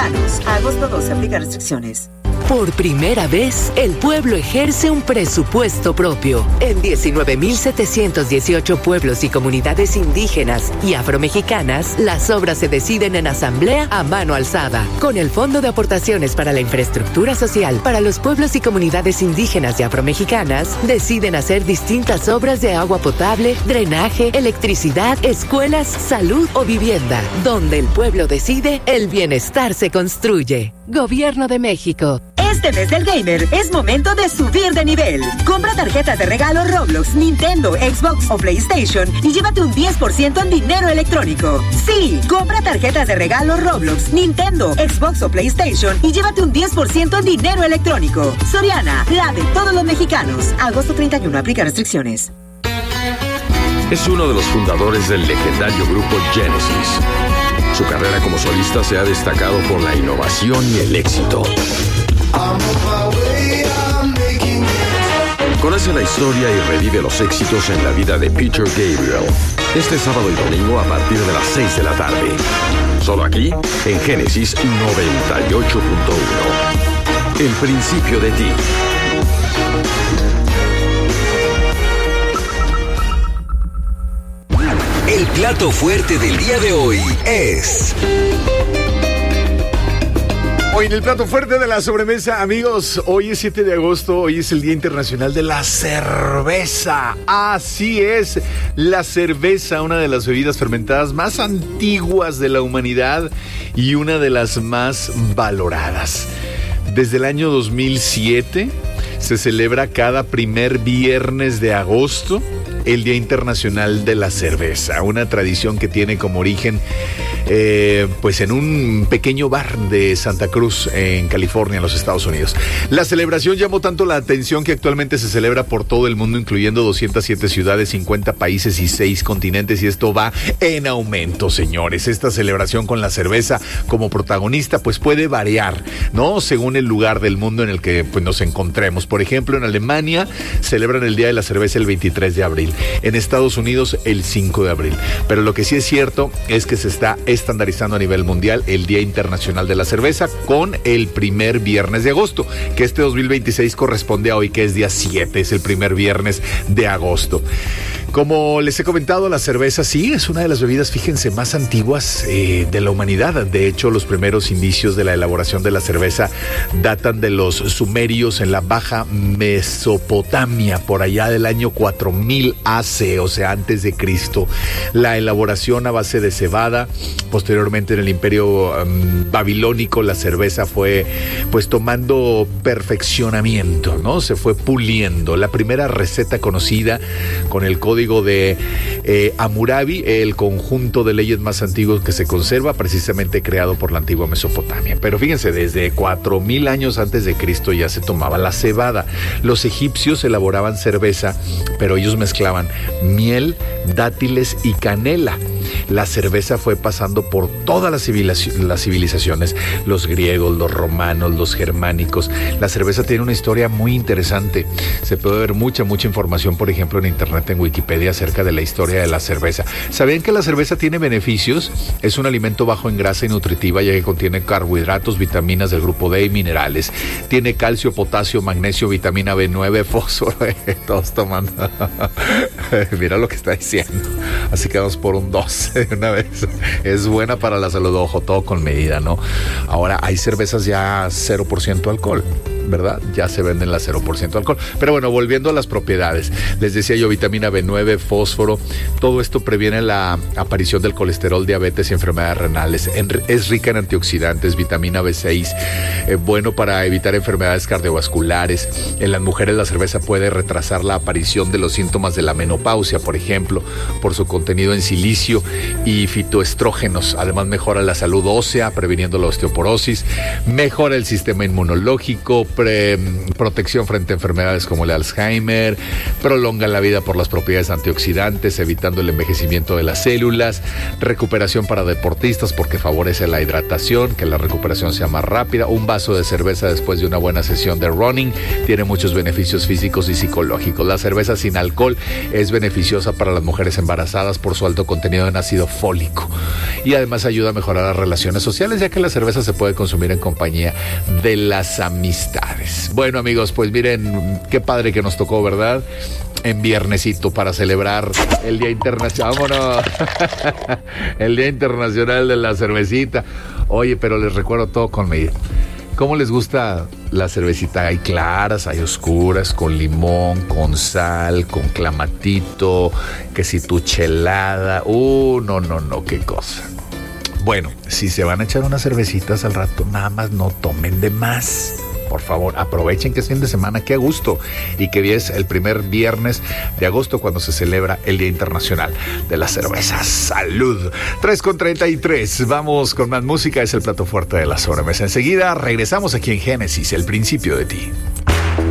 mexicanos. Agosto 12, aplica restricciones. Por primera vez, el pueblo ejerce un presupuesto propio. En 19.718 pueblos y comunidades indígenas y afromexicanas, las obras se deciden en asamblea a mano alzada. Con el Fondo de Aportaciones para la Infraestructura Social para los pueblos y comunidades indígenas y afromexicanas, deciden hacer distintas obras de agua potable, drenaje, electricidad, escuelas, salud o vivienda. Donde el pueblo decide, el bienestar se construye. Gobierno de México. Este mes del gamer es momento de subir de nivel. Compra tarjetas de regalo Roblox, Nintendo, Xbox o PlayStation y llévate un 10% en dinero electrónico. Sí, compra tarjetas de regalo Roblox, Nintendo, Xbox o PlayStation y llévate un 10% en dinero electrónico. Soriana, la de todos los mexicanos. Agosto 31, aplica restricciones. Es uno de los fundadores del legendario grupo Genesis. Su carrera como solista se ha destacado por la innovación y el éxito. Conoce la historia y revive los éxitos en la vida de Peter Gabriel. Este sábado y domingo a partir de las 6 de la tarde. Solo aquí, en Génesis 98.1. El principio de ti. El plato fuerte del día de hoy es... Hoy en el plato fuerte de la sobremesa, amigos, hoy es 7 de agosto, hoy es el Día Internacional de la Cerveza. Así es, la cerveza, una de las bebidas fermentadas más antiguas de la humanidad y una de las más valoradas. Desde el año 2007 se celebra cada primer viernes de agosto el Día Internacional de la Cerveza, una tradición que tiene como origen pues en un pequeño bar de Santa Cruz, en California, en los Estados Unidos. La celebración llamó tanto la atención que actualmente se celebra por todo el mundo, incluyendo 207 ciudades, 50 países y 6 continentes, y esto va en aumento, señores. Esta celebración con la cerveza como protagonista pues puede variar, ¿no? Según el lugar del mundo en el que pues nos encontremos. Por ejemplo, en Alemania celebran el Día de la Cerveza el 23 de abril, en Estados Unidos el 5 de abril. Pero lo que sí es cierto es que se está estandarizando a nivel mundial el Día Internacional de la Cerveza con el primer viernes de agosto, que este 2026 corresponde a hoy, que es día 7, es el primer viernes de agosto. Como les he comentado, la cerveza sí es una de las bebidas, fíjense, más antiguas de la humanidad. De hecho, los primeros indicios de la elaboración de la cerveza datan de los sumerios en la Baja Mesopotamia, por allá del año 4000 AC, o sea, antes de Cristo. La elaboración a base de cebada, posteriormente en el Imperio Babilónico, la cerveza fue pues tomando perfeccionamiento, ¿no? Se fue puliendo. La primera receta conocida con el código de Hammurabi, el conjunto de leyes más antiguos que se conserva, precisamente creado por la antigua Mesopotamia. Pero fíjense, desde 4000 años antes de Cristo ya se tomaba la cebada. Los egipcios elaboraban cerveza, pero ellos mezclaban miel, dátiles y canela. La cerveza fue pasando por todas las civilizaciones, los griegos, los romanos, los germánicos. La cerveza tiene una historia muy interesante. Se puede ver mucha información, por ejemplo, en internet, en Wikipedia, acerca de la historia de la cerveza. ¿Sabían que la cerveza tiene beneficios? Es un alimento bajo en grasa y nutritiva, ya que contiene carbohidratos, vitaminas del grupo D y minerales. Tiene calcio, potasio, magnesio, vitamina B9, fósforo. Todos tomando. Mira lo que está diciendo. Así que vamos por un 2 de una vez. Es buena para la salud, ojo, todo con medida, ¿no? Ahora hay cervezas ya 0% alcohol, ¿verdad? Ya se venden las 0% alcohol. Pero bueno, volviendo a las propiedades, les decía yo, vitamina B9, fósforo, todo esto previene la aparición del colesterol, diabetes y enfermedades renales. Es rica en antioxidantes, vitamina B6, bueno para evitar enfermedades cardiovasculares. En las mujeres la cerveza puede retrasar la aparición de los síntomas de la menopausia, por ejemplo, por su contenido en silicio y fitoestrógenos. Además mejora la salud ósea, previniendo la osteoporosis, mejora el sistema inmunológico, protección frente a enfermedades como el Alzheimer, prolonga la vida por las propiedades antioxidantes, evitando el envejecimiento de las células, recuperación para deportistas porque favorece la hidratación, que la recuperación sea más rápida. Un vaso de cerveza después de una buena sesión de running tiene muchos beneficios físicos y psicológicos. La cerveza sin alcohol es beneficiosa para las mujeres embarazadas por su alto contenido en ácido fólico y además ayuda a mejorar las relaciones sociales, ya que la cerveza se puede consumir en compañía de las amistades. Bueno, amigos, pues miren qué padre que nos tocó, ¿verdad? En viernesito para celebrar el Día Internacional. ¡Vámonos! El Día Internacional de la Cervecita. Oye, pero les recuerdo todo con medida. ¿Cómo les gusta la cervecita? Hay claras, hay oscuras, con limón, con sal, con clamatito, que si tu chelada. No, qué cosa. Bueno, si se van a echar unas cervecitas al rato, nada más no tomen de más. Por favor, aprovechen que es fin de semana, qué a gusto. Y que es el primer viernes de agosto cuando se celebra el Día Internacional de la Cerveza. ¡Salud! 3:33. Vamos con más música, es el plato fuerte de la sobremesa. Enseguida regresamos aquí en Génesis, el principio de ti.